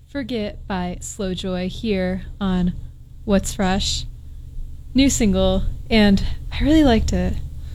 Forget by Slow Joy here on What's Fresh. New single, and I really liked it.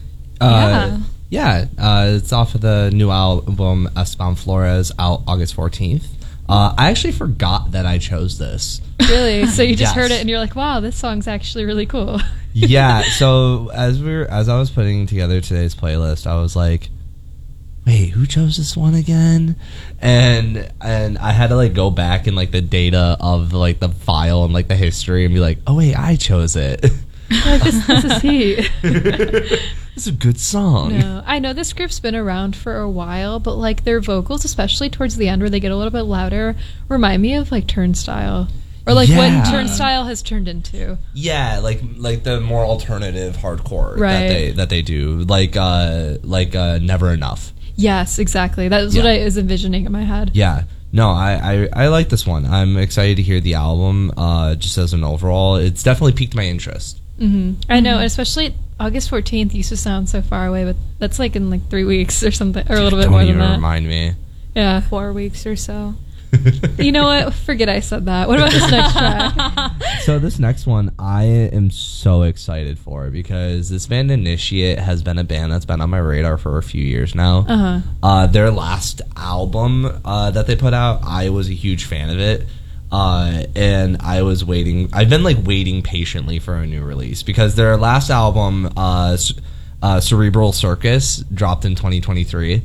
It's off of the new album Esteban Flores, out August 14th. I actually forgot that I chose this. Really? So you just Yes. heard it and you're like, wow, this song's actually really cool. Yeah, so as I was putting together today's playlist, I was like, wait, who chose this one again? And I had to like go back in like the data of like the file and like the history and be like, oh wait, I chose it. Like, this is he. It's a good song. No, I know this group's been around for a while, but like their vocals, especially towards the end where they get a little bit louder, remind me of like Turnstile. Or like what Yeah. Turnstile has turned into. Yeah, like the more alternative hardcore Right. that they do, like Never Enough. Yes, exactly. That was what I was envisioning in my head. Yeah. No, I like this one. I'm excited to hear the album. Just as an overall, it's definitely piqued my interest. I know, and especially August 14th used to sound so far away, but that's like in like 3 weeks or something, or a little bit Don't more even than that. remind me. Yeah. 4 weeks or so. You know what? Forget I said that. What about this next track? So this next one I am so excited for because this band Initiate has been a band that's been on my radar for a few years now. Their last album that they put out, I was a huge fan of it. And I've been like waiting patiently for a new release because their last album, Cerebral Circus, dropped in 2023.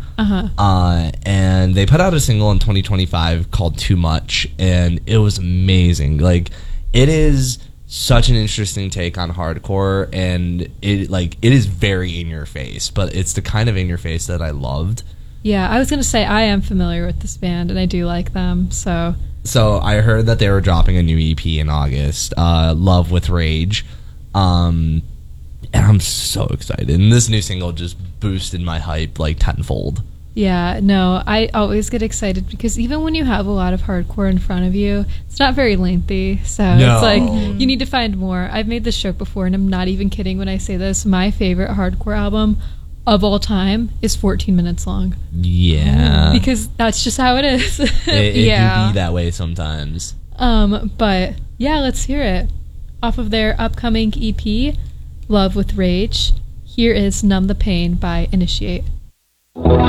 And they put out a single in 2025 called Too Much, and it was amazing. Like, it is such an interesting take on hardcore, and it is very in your face, but it's the kind of in your face that I loved. Yeah, I was going to say I am familiar with this band, and I do like them, so... So I heard that they were dropping a new EP in August, Love with Rage. And I'm so excited. And this new single just boosted my hype like tenfold. Yeah, no, I always get excited because even when you have a lot of hardcore in front of you, it's not very lengthy. So No. it's like, you need to find more. I've made this joke before, and I'm not even kidding when I say this. My favorite hardcore album of all time is 14 minutes long. Yeah. Because that's just how it is. It Yeah. can be that way sometimes. But yeah, let's hear it. Off of their upcoming EP, Love with Rage, here is Numb the Pain by Initiate.